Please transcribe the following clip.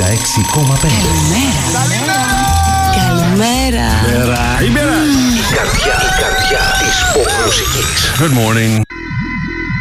Καλημέρα. Καλημέρα. Η καρδιά της pop μουσικής. Good morning.